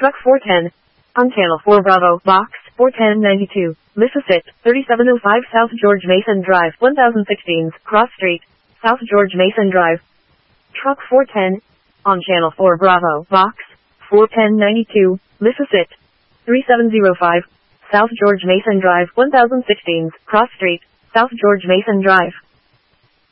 Truck 410. On Channel 4 Bravo, Box 41092, Mississippi, 3705 South George Mason Drive, 1016, Cross Street, South George Mason Drive. Truck 410. On Channel 4 Bravo, Box 41092, Mississippi, 3705 South George Mason Drive, 1016, Cross Street, South George Mason Drive.